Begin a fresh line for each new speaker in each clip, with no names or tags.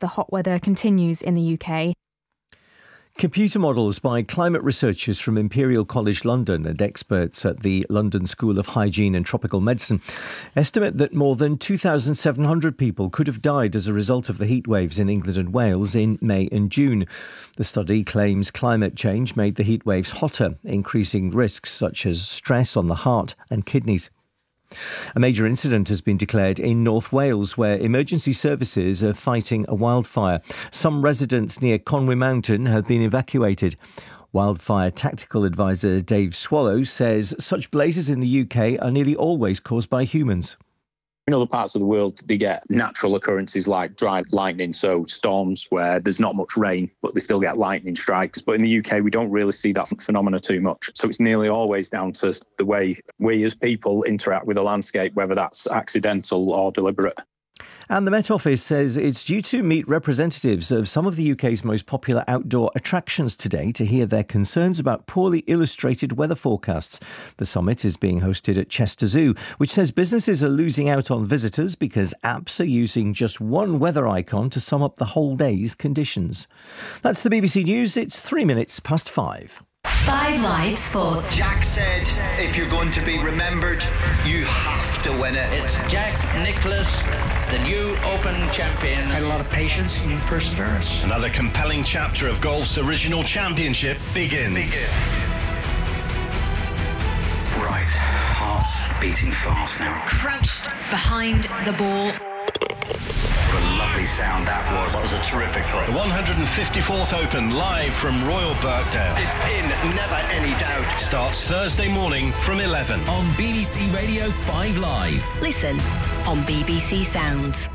the hot weather continues in the UK.
Computer models by climate researchers from Imperial College London and experts at the London School of Hygiene and Tropical Medicine estimate that more than 2,700 people could have died as a result of the heat waves in England and Wales in May and June. The study claims climate change made the heat waves hotter, increasing risks such as stress on the heart and kidneys. A major incident has been declared in North Wales where emergency services are fighting a wildfire. Some residents near Conwy Mountain have been evacuated. Wildfire tactical advisor Dave Swallow says such blazes in the UK are nearly always caused by humans.
In other parts of the world, they get natural occurrences like dry lightning, so storms where there's not much rain, but they still get lightning strikes. But in the UK, we don't really see that phenomena too much. So it's nearly always down to the way we as people interact with the landscape, whether that's accidental or deliberate.
And the Met Office says it's due to meet representatives of some of the UK's most popular outdoor attractions today to hear their concerns about poorly illustrated weather forecasts. The summit is being hosted at Chester Zoo, which says businesses are losing out on visitors because apps are using just one weather icon to sum up the whole day's conditions. That's the BBC News. It's 3 minutes past 5.
5 Live Sports.
Jack said, if you're going to be remembered, you have to win it.
It's Jack Nicklaus, the new Open champion.
Had a lot of patience and perseverance.
Another compelling chapter of golf's original championship begins.
Right, heart's beating fast now.
Crouched behind the ball.
What a lovely sound that was.
That was a terrific play. The 154th Open, live from Royal Birkdale.
It's in, never any doubt.
Starts Thursday morning from 11.
On BBC Radio 5 Live.
Listen on BBC Sounds.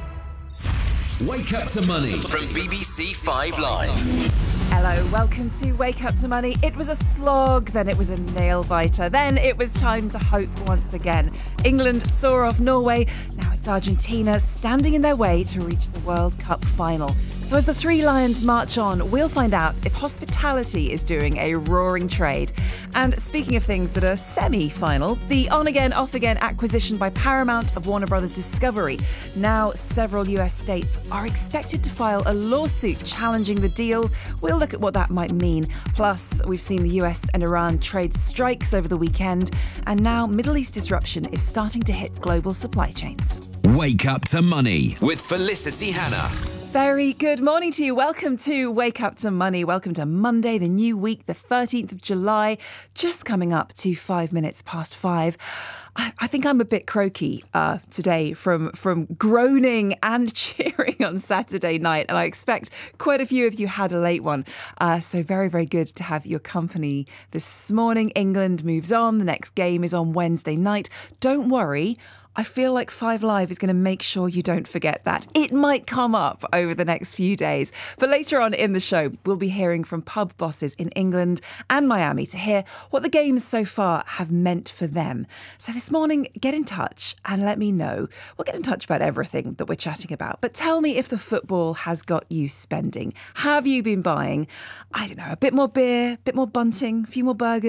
Wake Up to Money from BBC 5 Live.
Hello, welcome to Wake Up to Money. It was a slog, then it was a nail biter, then it was time to hope once again. England saw off Norway, now it's Argentina standing in their way to reach the World Cup final. So as the Three Lions march on, we'll find out if hospitality is doing a roaring trade. And speaking of things that are semi-final, the on-again, off-again acquisition by Paramount of Warner Brothers Discovery. Now several US states are expected to file a lawsuit challenging the deal. We'll look at what that might mean. Plus, we've seen the US and Iran trade strikes over the weekend, and now Middle East disruption is starting to hit global supply chains.
Wake Up to Money with Felicity Hannah.
Very good morning to you. Welcome to Wake Up to Money. Welcome to Monday, the new week, the 13th of July, just coming up to 5 minutes past 5. I think I'm a bit croaky today from groaning and cheering on Saturday night, and I expect quite a few of you had a late one. So very, very good to have your company this morning. England moves on. The next game is on Wednesday night. Don't worry. I feel like 5 Live is going to make sure you don't forget that. It might come up over the next few days. But later on in the show, we'll be hearing from pub bosses in England and Miami to hear what the games so far have meant for them. So this morning, get in touch and let me know. We'll get in touch about everything that we're chatting about. But tell me if the football has got you spending. Have you been buying, I don't know, a bit more beer, a bit more bunting, a few more burgers?